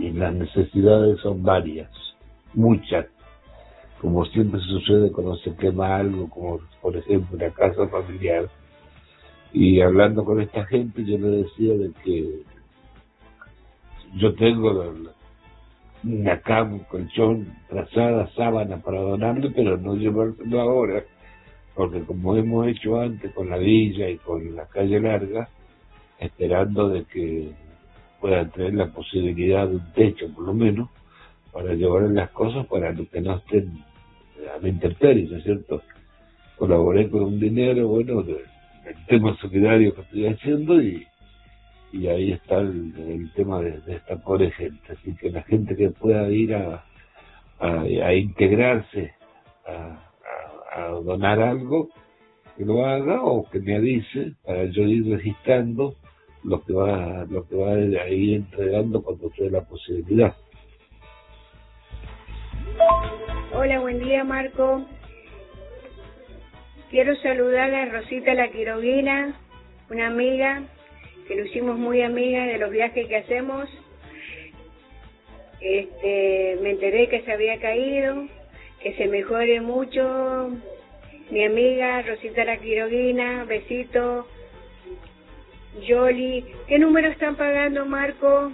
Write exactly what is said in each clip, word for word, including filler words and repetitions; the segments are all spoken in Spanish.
y las necesidades son varias, muchas, como siempre sucede cuando se quema algo, como por ejemplo una casa familiar. Y hablando con esta gente yo le decía de que yo tengo la, la, una cama, un colchón, trazada, sábana para donarle, pero no llevárselo ahora, porque como hemos hecho antes con la villa y con la calle larga, esperando de que puedan tener la posibilidad de un techo por lo menos, para llevar las cosas para que no estén a la intemperie, ¿no es cierto? Colaboré con un dinero, bueno, del tema solidario que estoy haciendo y, y ahí está el, el tema de, de esta pobre gente. Así que la gente que pueda ir a, a, a integrarse, a, a, a donar algo, que lo haga o que me avise para yo ir registrando lo que va lo que va a ir entregando cuando sea la posibilidad. Hola, buen día, Marco. Quiero saludar a Rosita la Quiroguina, una amiga que lo hicimos muy amiga de los viajes que hacemos. Este, me enteré que se había caído, que se mejore mucho. Mi amiga Rosita la Quiroguina, besito. Yoli, ¿qué número están pagando, Marco?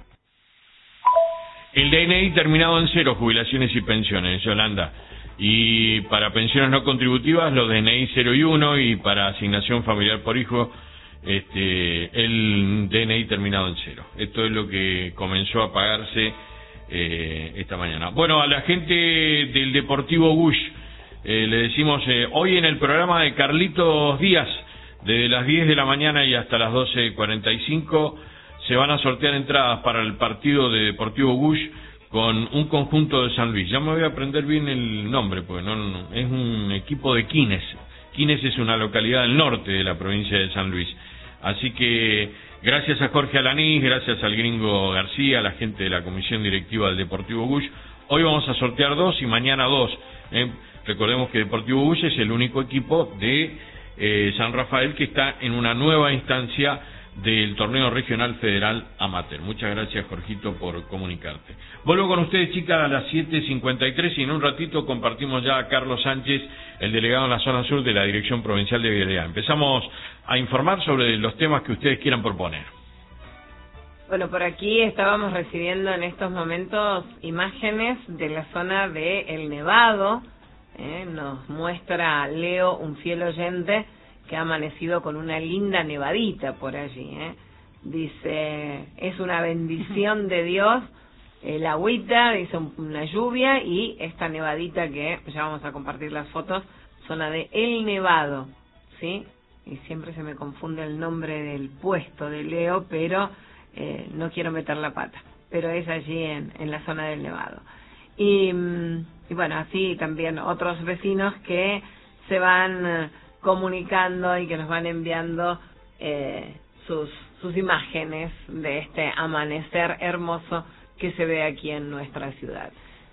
El D N I terminado en cero, jubilaciones y pensiones, Yolanda. Y para pensiones no contributivas, los D N I cero y uno, y para asignación familiar por hijo, este, el D N I terminado en cero. Esto es lo que comenzó a pagarse eh, esta mañana. Bueno, a la gente del Deportivo Bush, eh, le decimos, eh, hoy en el programa de Carlitos Díaz, desde las diez de la mañana y hasta las doce cuarenta y cinco, se van a sortear entradas para el partido de Deportivo Bush con un conjunto de San Luis. Ya me voy a aprender bien el nombre, porque no, no es un equipo de Quines. Quines es una localidad del norte de la provincia de San Luis. Así que gracias a Jorge Alanís, gracias al gringo García, a la gente de la comisión directiva del Deportivo Bush. Hoy vamos a sortear dos y mañana dos. ¿eh? Recordemos que Deportivo Bush es el único equipo de eh, San Rafael que está en una nueva instancia del torneo regional federal amateur. Muchas gracias, Jorgito, por comunicarte. Vuelvo con ustedes, chicas, a las siete cincuenta y tres y en un ratito compartimos ya a Carlos Sánchez, el delegado en la zona sur de la Dirección Provincial de Vialidad. Empezamos a informar sobre los temas que ustedes quieran proponer. Bueno, por aquí estábamos recibiendo en estos momentos imágenes de la zona de El Nevado. ¿eh? Nos muestra Leo, un fiel oyente, que ha amanecido con una linda nevadita por allí. ¿eh? Dice, es una bendición de Dios, el agüita, dice una lluvia y esta nevadita que ya vamos a compartir las fotos, zona de El Nevado, ¿sí? Y siempre se me confunde el nombre del puesto de Leo, pero eh, no quiero meter la pata, pero es allí en, en la zona del Nevado. Y, y bueno, así también otros vecinos que se van comunicando y que nos van enviando eh, sus sus imágenes de este amanecer hermoso que se ve aquí en nuestra ciudad.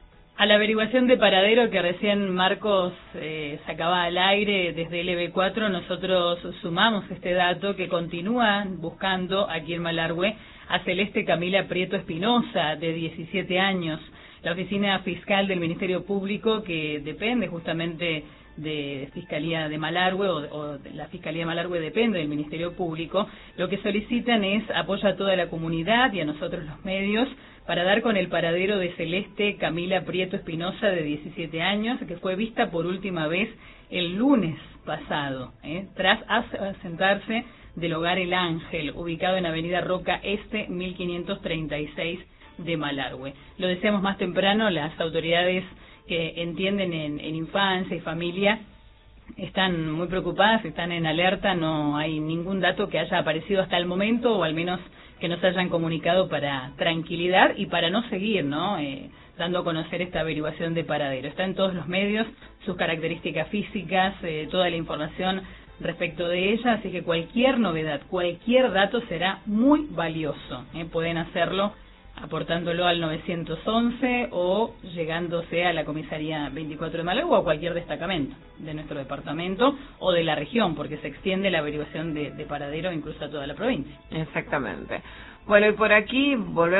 A la averiguación de paradero que recién Marcos eh, sacaba al aire desde L B cuatro, nosotros sumamos este dato que continúan buscando aquí en Malargüe a Celeste Camila Prieto Espinosa, de diecisiete años. La oficina fiscal del Ministerio Público, que depende justamente de Fiscalía de Malargüe, o, o la Fiscalía de Malargüe depende del Ministerio Público, lo que solicitan es apoyo a toda la comunidad y a nosotros los medios para dar con el paradero de Celeste Camila Prieto Espinosa, de diecisiete años, que fue vista por última vez el lunes pasado, ¿eh? tras asentarse del hogar El Ángel, ubicado en Avenida Roca Este, mil quinientos treinta y seis de Malargüe. Lo decíamos más temprano, las autoridades que entienden en, en infancia y familia están muy preocupadas, están en alerta, no hay ningún dato que haya aparecido hasta el momento, o al menos que nos hayan comunicado, para tranquilidad y para no seguir, ¿no? Eh, dando a conocer esta averiguación de paradero. Está en todos los medios, sus características físicas, eh, toda la información respecto de ella, así que cualquier novedad, cualquier dato será muy valioso. ¿eh? Pueden hacerlo aportándolo al novecientos once o llegándose a la comisaría veinticuatro de Malargüe o a cualquier destacamento de nuestro departamento o de la región, porque se extiende la averiguación de, de paradero incluso a toda la provincia. Exactamente. Bueno, y por aquí volvemos